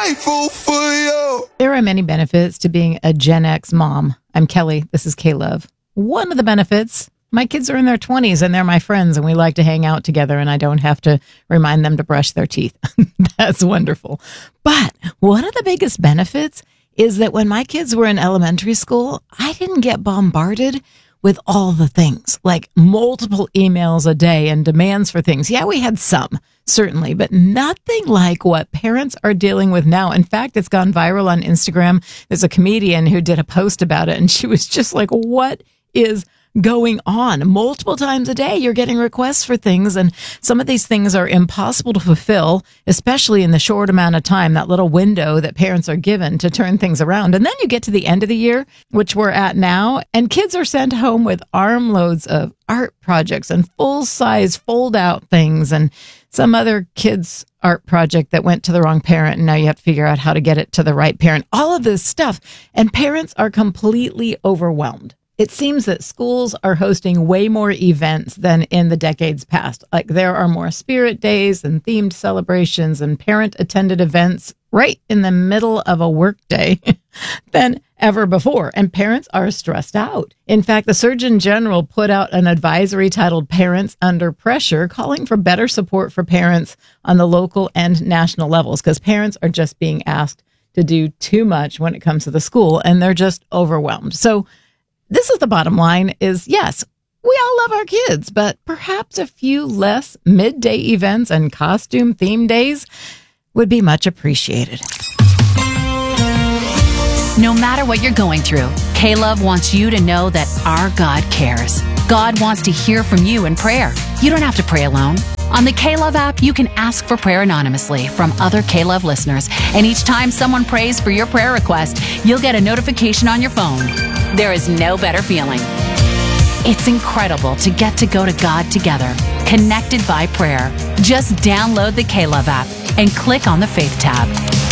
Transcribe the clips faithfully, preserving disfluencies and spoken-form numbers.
grateful for you. There are many benefits to being a Gen X mom. I'm Kelly. This is K-Love. One of the benefits, my kids are in their twenties and they're my friends and we like to hang out together and I don't have to remind them to brush their teeth. That's wonderful. But one of the biggest benefits is that when my kids were in elementary school, I didn't get bombarded with all the things, like multiple emails a day and demands for things. Yeah, we had some, certainly, but nothing like what parents are dealing with now. In fact, it's gone viral on Instagram. There's a comedian who did a post about it, and she was just like, what is going on? Multiple times a day, you're getting requests for things, and some of these things are impossible to fulfill, especially in the short amount of time, that little window that parents are given to turn things around. And then you get to the end of the year, which we're at now, and kids are sent home with armloads of art projects and full-size fold-out things and some other kid's art project that went to the wrong parent, and now you have to figure out how to get it to the right parent. All of this stuff, and parents are completely overwhelmed. It seems that schools are hosting way more events than in the decades past. Like there are more spirit days and themed celebrations and parent-attended events right in the middle of a workday than ever before. And parents are stressed out. In fact, the Surgeon General put out an advisory titled Parents Under Pressure, calling for better support for parents on the local and national levels, because parents are just being asked to do too much when it comes to the school, and they're just overwhelmed. So this is the bottom line is, yes, we all love our kids, but perhaps a few less midday events and costume theme days would be much appreciated. No matter what you're going through, K-Love wants you to know that our God cares. God wants to hear from you in prayer. You don't have to pray alone. On the K-Love app, you can ask for prayer anonymously from other K-Love listeners. And each time someone prays for your prayer request, you'll get a notification on your phone. There is no better feeling. It's incredible to get to go to God together, connected by prayer. Just download the K-Love app and click on the Faith tab.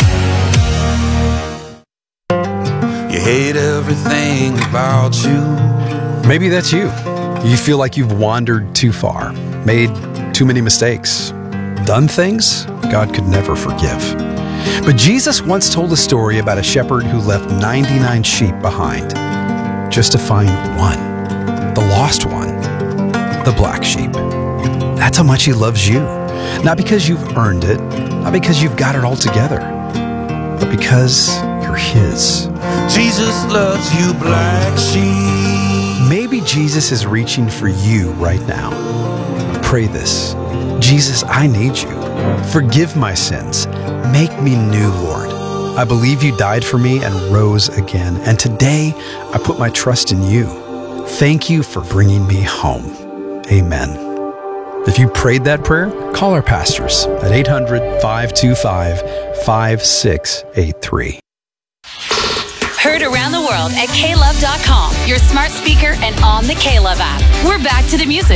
You hate everything about you. Maybe that's you. You feel like you've wandered too far, made too many mistakes, done things God could never forgive. But Jesus once told a story about a shepherd who left ninety-nine sheep behind just to find one, the lost one, the black sheep. That's how much he loves you. Not because you've earned it, not because you've got it all together, but because you're his. Jesus loves you, black sheep. Maybe Jesus is reaching for you right now. Pray this. Jesus, I need you. Forgive my sins. Make me new, Lord. I believe you died for me and rose again. And today, I put my trust in you. Thank you for bringing me home. Amen. If you prayed that prayer, call our pastors at eight hundred, five two five, five six eight three. Heard around the world at K Love dot com, your smart speaker and on the K-Love app. We're back to the music.